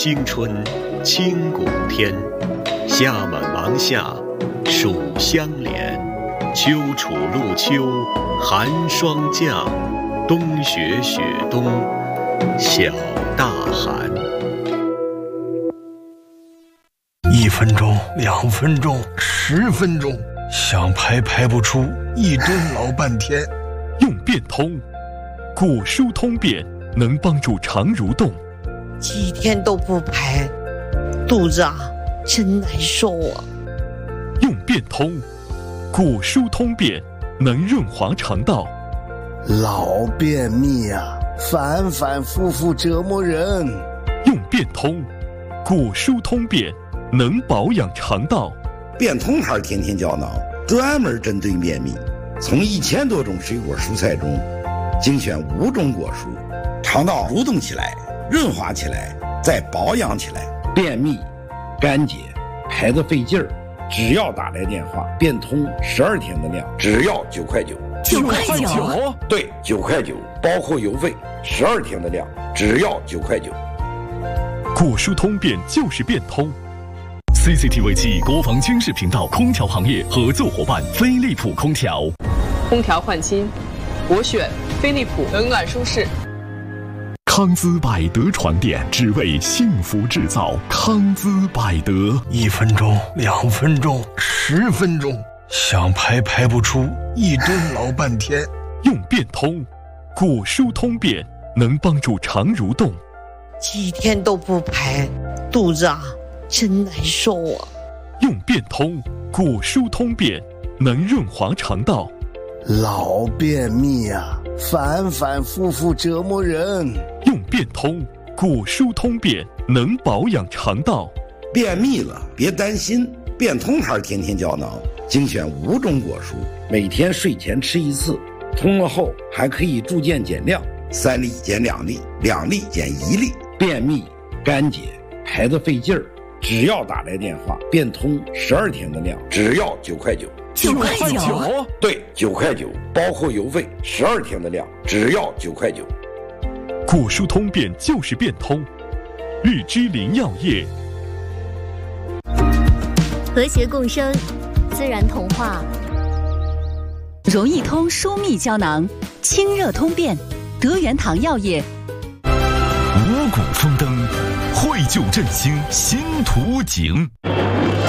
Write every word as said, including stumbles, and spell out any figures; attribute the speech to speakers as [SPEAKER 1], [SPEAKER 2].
[SPEAKER 1] 青春清谷天，夏满芒夏暑相连，秋处露秋寒霜降，冬雪雪冬小大寒。
[SPEAKER 2] 一分钟，两分钟，十分钟，想排排不出，一蹲老半天。
[SPEAKER 3] 用变通，古书通便能帮助肠蠕动。
[SPEAKER 4] 几天都不排，肚子啊真难受啊。
[SPEAKER 3] 用变通，古书通便能润滑肠道。
[SPEAKER 5] 老便秘啊，反反复复折磨人。
[SPEAKER 3] 用变通，古书通便能保养肠道。
[SPEAKER 6] 变通牌天天胶囊专门针对便秘，从一千多种水果蔬菜中精选五种果蔬，肠道蠕动起来，润滑起来，再保养起来。便秘、干结、排得费劲儿，只要打来电话，变通十二天的量，只要九块九。
[SPEAKER 7] 九块九？
[SPEAKER 6] 对，九块九，包括邮费，十二天的量，只要九块九。
[SPEAKER 3] 古书通便就是变通。
[SPEAKER 8] C C T V 七国防军事频道空调行业合作伙伴飞利浦空调。
[SPEAKER 9] 空调换新，我选飞利浦，冷暖舒适。
[SPEAKER 8] 康姿百德床垫，只为幸福制造。康姿百德。
[SPEAKER 2] 一分钟，两分钟，十分钟，想排排不出，一蹲老半天。
[SPEAKER 3] 用变通，古书通便能帮助肠蠕动。
[SPEAKER 4] 几天都不排，肚子啊真难受啊。
[SPEAKER 3] 用变通，古书通便能润滑肠道。
[SPEAKER 5] 老便秘啊，反反复复折磨人。
[SPEAKER 3] 用变通，古书通便能保养肠道。
[SPEAKER 6] 便秘了别担心，变通牌天天胶囊精选五种果蔬，每天睡前吃一次，通了后还可以逐渐减量，三粒减两粒，两粒减一粒。便秘、干结、排得费劲儿，只要打来电话，变通十二天的量，只要九块九。
[SPEAKER 7] 九块九？
[SPEAKER 6] 对，九块九，包括邮费，十二天的量，只要九块九。
[SPEAKER 3] 古书通便就是变通。日之林药业。
[SPEAKER 7] 和谐共生，自然童话。
[SPEAKER 10] 容易通疏密胶囊，清热通便，德元堂药业。
[SPEAKER 8] 五谷丰登，绘就振兴新图景。